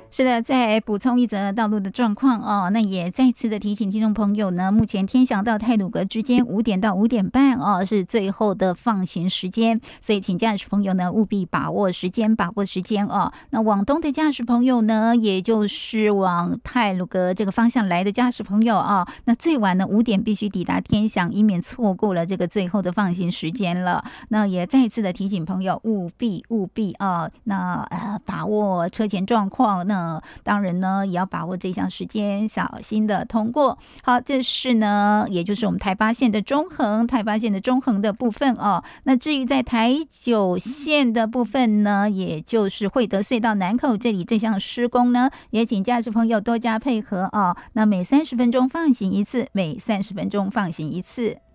是的，再补充一则道路的状况哦，那也再次的提醒听众朋友呢，目前天祥到太鲁阁之间5点到5点半哦是最后的放行时间，所以请驾驶朋友呢务必把握时间哦。那往东的驾驶朋友呢，也就是往太鲁阁这个方向来的驾驶朋友啊，那最晚呢5点必须抵达天祥，以免错过了这个最后的放行时间了。那也再次的提醒朋友务必啊，那把握车前状况，那当然呢也要把握这项时间，小心的通过。好，这是呢也就是我们台八线的中横的部分哦。那至于在台9线的部分呢，也就是惠德隧道南口这里这项施工呢，也请驾驶朋友多加配合哦。那每30分钟放行一次，